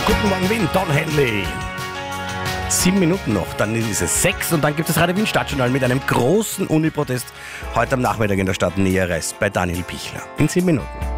Guten Morgen Wien, Don Henley. 7 Minuten noch, dann ist es 6 und dann gibt es Radio Wien Stadtjournal mit einem großen Uni-Protest heute am Nachmittag in der Stadt Näheres bei Daniel Pichler. In 7 Minuten.